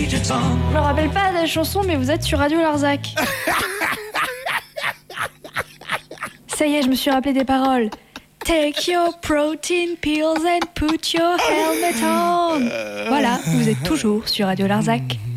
Je me rappelle pas de la chanson, mais vous êtes sur Radio Larzac. Ça y est, je me suis rappelé des paroles. Take your protein pills and put your helmet on. Voilà, vous êtes toujours sur Radio Larzac.